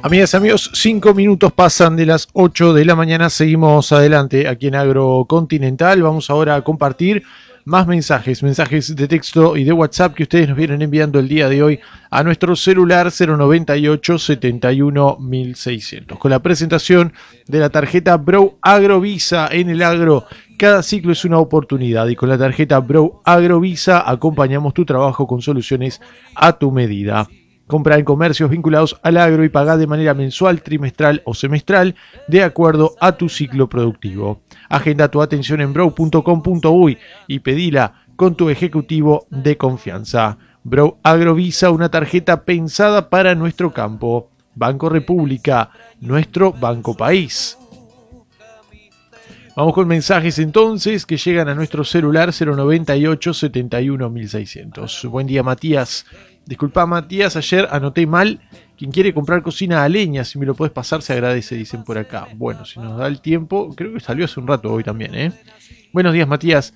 Amigas y amigos, 5 minutos pasan de las 8 de la mañana. Seguimos adelante aquí en Agrocontinental. Vamos ahora a compartir más mensajes de texto y de WhatsApp que ustedes nos vienen enviando el día de hoy a nuestro celular 098 71 1600. Con la presentación de la tarjeta Bro Agrovisa en el agro, cada ciclo es una oportunidad, y con la tarjeta Bro Agrovisa acompañamos tu trabajo con soluciones a tu medida. Compra en comercios vinculados al agro y pagá de manera mensual, trimestral o semestral de acuerdo a tu ciclo productivo. Agenda tu atención en bro.com.uy y pedila con tu ejecutivo de confianza. Bro Agrovisa, una tarjeta pensada para nuestro campo. Banco República, nuestro banco país. Vamos con mensajes entonces que llegan a nuestro celular 098 71 1600. Buen día, Matías. Disculpa, Matías, ayer anoté mal. Quien quiere comprar cocina a leña, si me lo puedes pasar, se agradece, dicen por acá. Bueno, si nos da el tiempo, creo que salió hace un rato hoy también, ¿eh? Buenos días, Matías.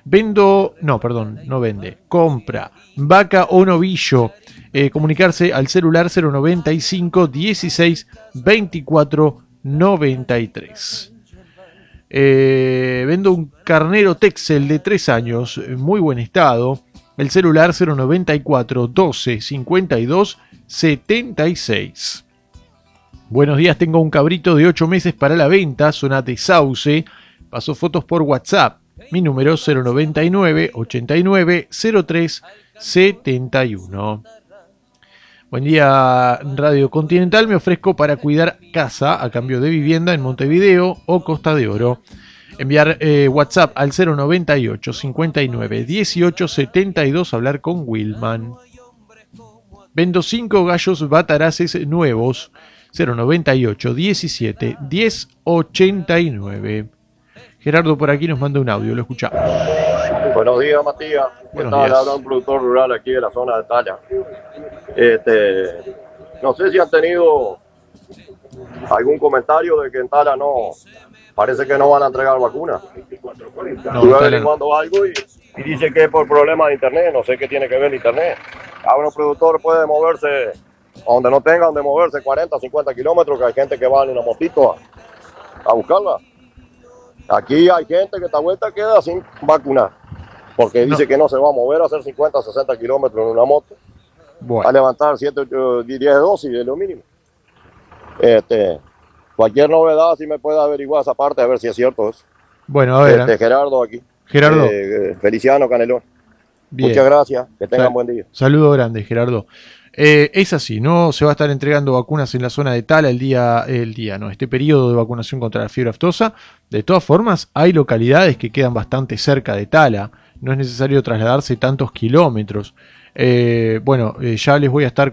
Compra vaca o novillo. Comunicarse al celular 095 16 24 93. Vendo un carnero Texel de 3 años, en muy buen estado. El celular 094 12 52 76. Buenos días, tengo un cabrito de 8 meses para la venta, zona de Sauce. Paso fotos por WhatsApp. Mi número 099 89 03 71. Buen día, Radio Continental. Me ofrezco para cuidar casa a cambio de vivienda en Montevideo o Costa de Oro. Enviar WhatsApp al 098 59 18 72. Hablar con Wilman. Vendo 5 gallos bataraces nuevos. 098 17 10 89. Gerardo por aquí nos manda un audio, lo escuchamos. Buenos días, Matías. Buenos días. Habla un productor rural aquí de la zona de Talla. No sé si han tenido algún comentario de que en Tala parece que no van a entregar vacunas. Estuve averiguando algo y dice que es por problemas de internet. No sé qué tiene que ver el internet. Ahora un productor puede moverse donde no tenga donde moverse 40, 50 kilómetros, que hay gente que va en una motito a buscarla. Aquí hay gente que esta vuelta queda sin vacunar, porque dice que no se va a mover a hacer 50, 60 kilómetros en una moto. Bueno. A levantar 7, 8, 10 dosis de lo mínimo. Cualquier novedad, si me puede averiguar esa parte, a ver si es cierto eso. Bueno, a ver. Gerardo aquí. Gerardo. Feliciano Canelón. Bien. Muchas gracias, que tengan buen día. Saludo grande, Gerardo. Es así, no se va a estar entregando vacunas en la zona de Tala este periodo de vacunación contra la fiebre aftosa. De todas formas, hay localidades que quedan bastante cerca de Tala, no es necesario trasladarse tantos kilómetros. Ya les voy a estar